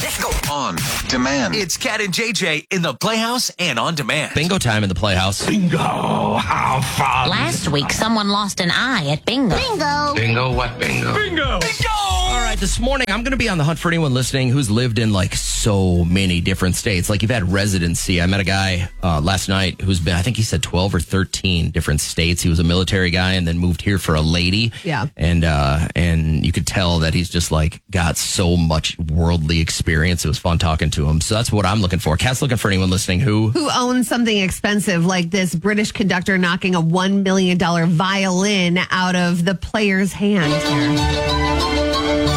Let's go. On demand. It's Cat and JJ in the Playhouse and on demand. Bingo time in the Playhouse. Bingo. How fun. Last week, someone lost an eye at bingo. Bingo. Bingo what bingo? Bingo. All right, this morning I'm going to be on the hunt for anyone listening who's lived in like so many different states. Like you've had residency. I met a guy last night who's been, I think he said 12 or 13 different states. He was a military guy and then moved here for a lady. Yeah. And you could tell that he's just like got so much worldly experience. It was fun talking to him. So that's what I'm looking for. Kat's looking for anyone listening who owns something expensive like this British conductor knocking a $1 million violin out of the player's hand here.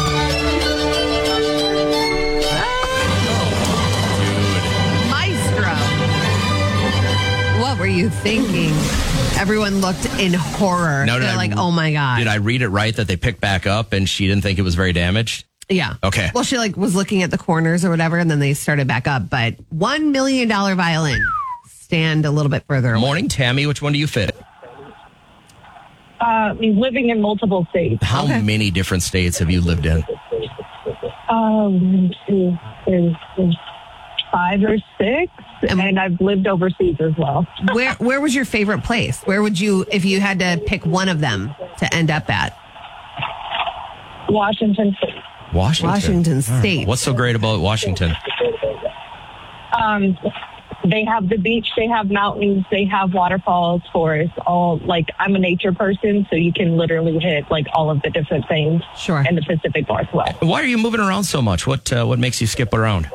What were you thinking? Everyone looked in horror. No, They're like, oh my God. Did I read it right that they picked back up and she didn't think it was very damaged? Yeah. Okay. Well, she was looking at the corners or whatever, and then they started back up. But $1 million violin. Stand a little bit further away. Morning, Tammy. Which one do you fit? Living in multiple states. How many different states have you lived in? 5 or 6, and I've lived overseas as well. Where was your favorite place? Where would you, if you had to pick one of them to end up at? Washington State. Washington State. What's so great about Washington? They have the beach, they have mountains, they have waterfalls, forests, all, like, I'm a nature person, so you can literally hit, like, all of the different things in the Pacific Northwest. Why are you moving around so much? What makes you skip around?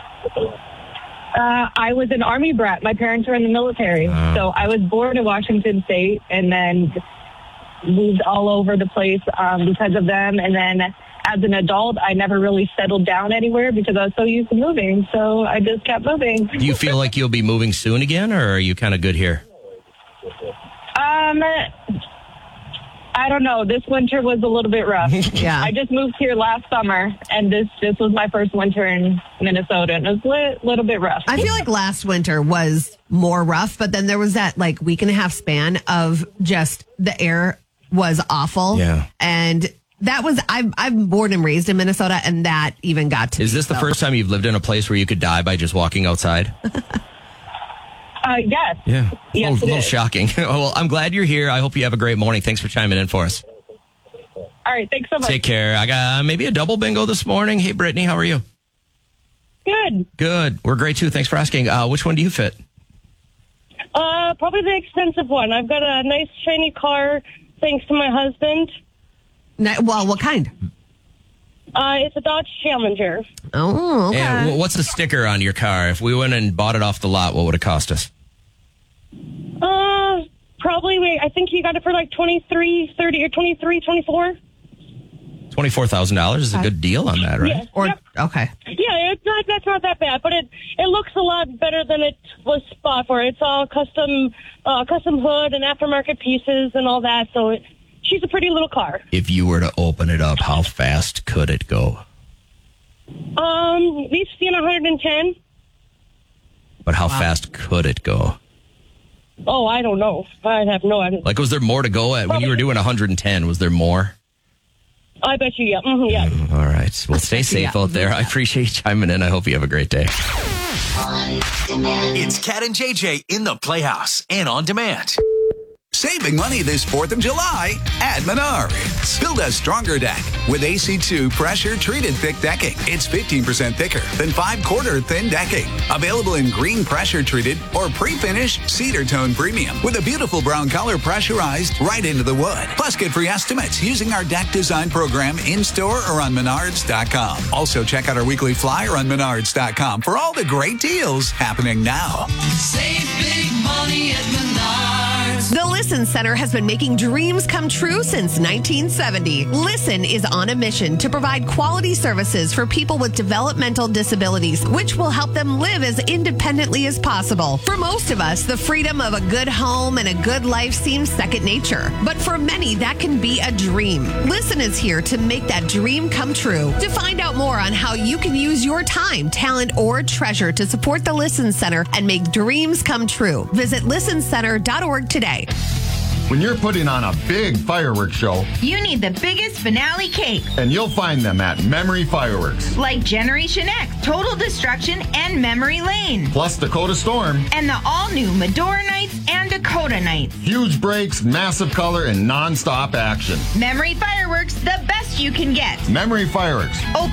I was an Army brat. My parents were in the military. So I was born in Washington State and then moved all over the place because of them. And then as an adult, I never really settled down anywhere because I was so used to moving. So I just kept moving. Do you feel like you'll be moving soon again, or are you kind of good here? I don't know. This winter was a little bit rough. Yeah. I just moved here last summer, and this was my first winter in Minnesota, and it was a little bit rough. I feel like last winter was more rough, but then there was that like week and a half span of just the air was awful. Yeah. And that was, I'm born and raised in Minnesota, and that even got to Is me, this the first time you've lived in a place where you could die by just walking outside? Yes. Yeah. Yes, a little is. shocking. Well, I'm glad you're here. I hope you have a great morning. Thanks for chiming in for us. All right. Thanks so much. Take care. I got maybe a double bingo this morning. Hey, Brittany, how are you? Good. Good. We're great, too. Thanks for asking. Which one do you fit? Probably the expensive one. I've got a nice, shiny car, thanks to my husband. Well, what kind? It's a Dodge Challenger. Oh, okay. And what's the sticker on your car? If we went and bought it off the lot, what would it cost us? Probably, I think you got it for like $23, $30, or $23, $24. $24,000 is a good deal on that, right? Yeah. Okay. Yeah, that's not that bad, but it looks a lot better than it was bought for. It's all custom hood and aftermarket pieces and all that, so she's a pretty little car. If you were to open it up, how fast could it go? We've seen 110. But how fast could it go? Oh, I don't know. I have no idea. Like, was there more to go at? When you were doing 110, was there more? I bet you, yeah. Mm-hmm, yeah. All right. Well, stay safe out there. I appreciate you chiming in. I hope you have a great day. It's Cat and JJ in the Playhouse and on demand. Saving money this 4th of July at Menards. Build a stronger deck with AC2 pressure-treated thick decking. It's 15% thicker than 5/4 thin decking. Available in green pressure-treated or pre-finished cedar tone premium with a beautiful brown color pressurized right into the wood. Plus, get free estimates using our deck design program in-store or on Menards.com. Also, check out our weekly flyer on Menards.com for all the great deals happening now. Save big money at Menards. The Listen Center has been making dreams come true since 1970. Listen is on a mission to provide quality services for people with developmental disabilities, which will help them live as independently as possible. For most of us, the freedom of a good home and a good life seems second nature. But for many, that can be a dream. Listen is here to make that dream come true. To find out more on how you can use your time, talent, or treasure to support the Listen Center and make dreams come true, visit listencenter.org today. When you're putting on a big fireworks show, You need the biggest finale cake, and you'll find them at Memory Fireworks. like Generation X, Total Destruction, and Memory Lane. Plus Dakota Storm. And the all-new Medora Nights and Dakota Nights. Huge breaks, massive color, and non-stop action. Memory Fireworks, the best you can get. Memory Fireworks.